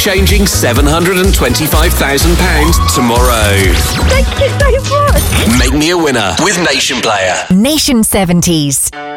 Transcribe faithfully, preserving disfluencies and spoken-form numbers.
game-changing seven hundred twenty-five thousand pounds tomorrow. Thank you so much. Make me a winner with Nation Player. Nation seventies.